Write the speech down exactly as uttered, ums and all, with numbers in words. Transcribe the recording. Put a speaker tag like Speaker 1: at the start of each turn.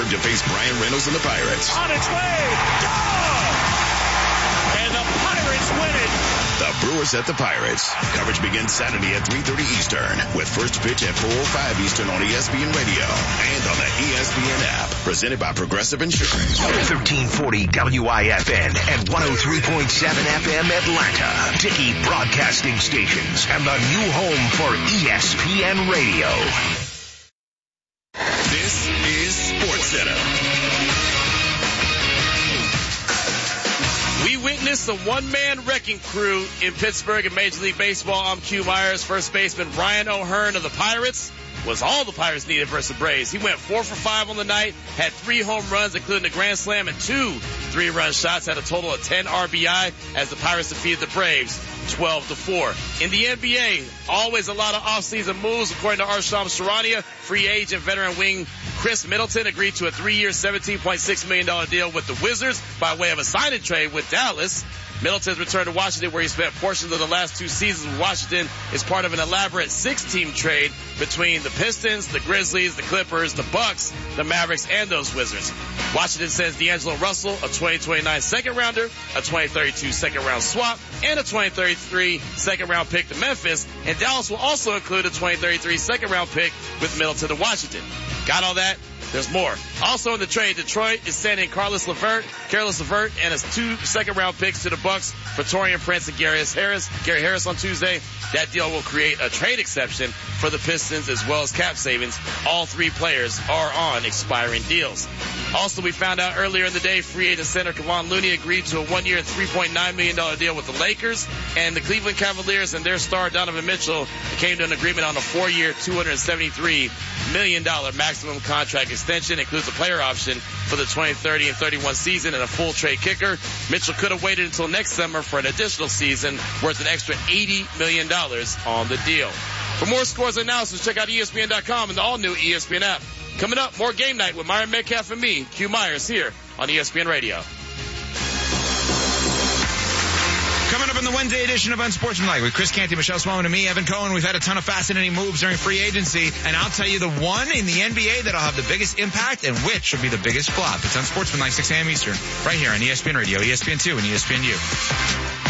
Speaker 1: Pittsburgh to face Brian Reynolds and the Pirates.
Speaker 2: On its way. Gone! And the Pirates win it.
Speaker 1: The Brewers at the Pirates. Coverage begins Saturday at three thirty Eastern with first pitch at four oh five Eastern on E S P N Radio and on the E S P N app. Presented by Progressive Insurance.
Speaker 3: thirteen forty W I F N and one oh three point seven F M Atlanta. Dickey Broadcasting Stations and the new home for E S P N Radio.
Speaker 1: This is SportsCenter.
Speaker 4: We witnessed a one-man wrecking crew in Pittsburgh in Major League Baseball. I'm Q Myers. First baseman Ryan O'Hearn of the Pirates was all the Pirates needed versus the Braves. He went four for five on the night, had three home runs, including a grand slam, and two three-run shots, had a total of ten R B I as the Pirates defeated the Braves twelve to four. In the N B A, always a lot of off-season moves. According to Arsham Charania, free agent veteran wing Chris Middleton agreed to a three-year, seventeen point six million dollars deal with the Wizards by way of a sign-and trade with Dallas. Middleton's return to Washington, where he spent portions of the last two seasons with Washington, is part of an elaborate six-team trade between the Pistons, the Grizzlies, the Clippers, the Bucks, the Mavericks, and those Wizards. Washington sends D'Angelo Russell, a twenty twenty-nine second-rounder, a twenty thirty-two second-round swap, and a twenty thirty-three second-round pick to Memphis. And Dallas will also include a twenty thirty-three second-round pick with Middleton to Washington. Got all that? There's more. Also in the trade, Detroit is sending Carlos Levert, Carlos Levert, and his two second-round picks to the Bucks for Torian Prince and Gary Harris. Gary Harris on Tuesday. That deal will create a trade exception for the Pistons as well as cap savings. All three players are on expiring deals. Also, we found out earlier in the day, free agent center Kevon Looney agreed to a one-year, three point nine million dollars deal with the Lakers, and the Cleveland Cavaliers and their star Donovan Mitchell came to an agreement on a four-year, two hundred seventy-three million dollars maximum contract extension. Includes a player option for the twenty thirty and thirty-one season and a full trade kicker. Mitchell could have waited until next summer for an additional season worth an extra eighty million dollars on the deal. For more scores and analysis, check out E S P N dot com and the all-new E S P N app. Coming up, more Game Night with Myron Metcalf and me, Q Myers, here on E S P N Radio.
Speaker 5: Coming up in the Wednesday edition of Unsportsmanlike with Chris Canty, Michelle Swellman, and me, Evan Cohen. We've had a ton of fascinating moves during free agency, and I'll tell you the one in the N B A that'll have the biggest impact and which will be the biggest flop. It's Unsportsmanlike, six a.m. Eastern, right here on E S P N Radio, E S P N two, and E S P N U.